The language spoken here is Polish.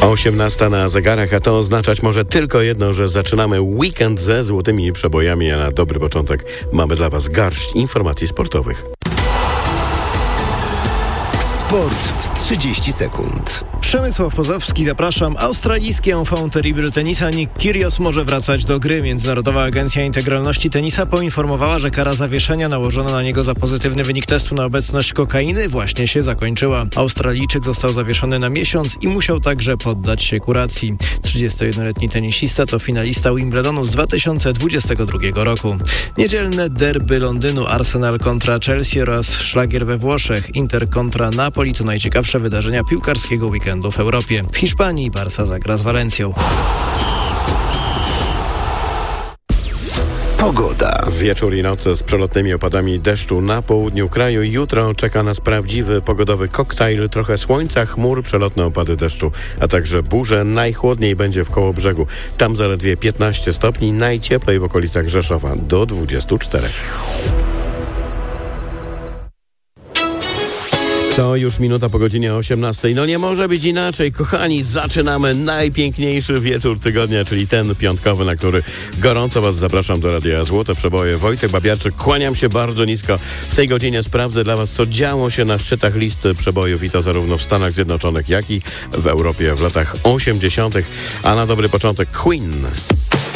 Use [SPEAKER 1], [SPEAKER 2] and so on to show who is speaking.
[SPEAKER 1] 18 na zegarach, a to oznaczać może tylko jedno, że zaczynamy weekend ze złotymi przebojami, a na dobry początek mamy dla Was garść informacji sportowych.
[SPEAKER 2] Sport w 30 sekund.
[SPEAKER 3] Przemysław Pozowski, zapraszam. Australijski enfant terrible tenisa Nick Kyrgios może wracać do gry. Międzynarodowa Agencja Integralności Tenisa poinformowała, że kara zawieszenia nałożona na niego za pozytywny wynik testu na obecność kokainy właśnie się zakończyła. Australijczyk został zawieszony na miesiąc i musiał także poddać się kuracji. 31-letni tenisista to finalista Wimbledonu z 2022 roku. Niedzielne derby Londynu, Arsenal kontra Chelsea oraz szlagier we Włoszech, Inter kontra Napoli to najciekawsze wydarzenia piłkarskiego weekendu w Europie. W Hiszpanii Barca zagra z Walencją.
[SPEAKER 2] Pogoda.
[SPEAKER 1] Wieczór i noc z przelotnymi opadami deszczu na południu kraju. Jutro czeka nas prawdziwy pogodowy koktajl. Trochę słońca, chmur, przelotne opady deszczu, a także burze. Najchłodniej będzie w Kołobrzegu. Tam zaledwie 15 stopni. Najcieplej w okolicach Rzeszowa do 24. To już minuta po godzinie 18. No nie może być inaczej, kochani. Zaczynamy najpiękniejszy wieczór tygodnia, czyli ten piątkowy, na który gorąco Was zapraszam do Radia Złote Przeboje. Wojtek Babiarczyk, kłaniam się bardzo nisko. W tej godzinie sprawdzę dla Was, co działo się na szczytach listy przebojów i to zarówno w Stanach Zjednoczonych, jak i w Europie w latach 80. A na dobry początek Queen.